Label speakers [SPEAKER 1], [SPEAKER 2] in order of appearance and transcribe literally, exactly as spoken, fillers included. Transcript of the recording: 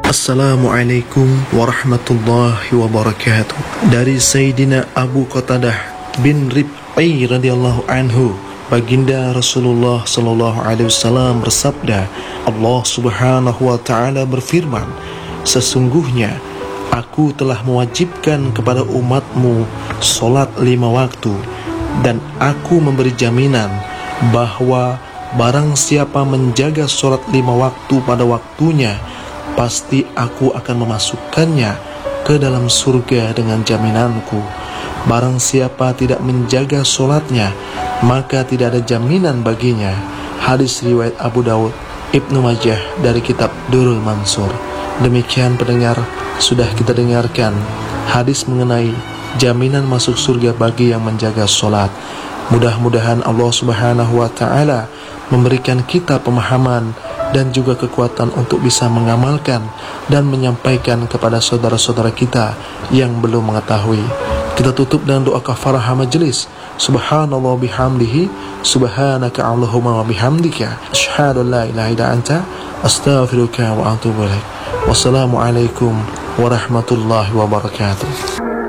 [SPEAKER 1] Assalamualaikum warahmatullahi wabarakatuh. Dari Sayyidina Abu Qatadah bin Rib'i radhiyallahu anhu, baginda Rasulullah sallallahu alaihi wasallam bersabda, Allah subhanahu wa ta'ala berfirman, sesungguhnya aku telah mewajibkan kepada umatmu solat lima waktu, dan aku memberi jaminan bahwa barang siapa menjaga solat lima waktu pada waktunya, pasti aku akan memasukkannya ke dalam surga dengan jaminanku. Barang siapa tidak menjaga solatnya, maka tidak ada jaminan baginya. Hadis riwayat Abu Dawud, Ibnu Majah dari kitab Durrul Mansur. Demikian pendengar, sudah kita dengarkan hadis mengenai jaminan masuk surga bagi yang menjaga solat. Mudah-mudahan Allah subhanahu wa ta'ala memberikan kita pemahaman dan juga kekuatan untuk bisa mengamalkan dan menyampaikan kepada saudara-saudara kita yang belum mengetahui. Kita tutup dengan doa kafarah majelis. Subhanallah bihamdihi, subhanaka Allahumma wa bihamdika, asyhadu an la ilaha illa anta, astaghfiruka wa atubu ilaik. Wassalamualaikum warahmatullahi wabarakatuh.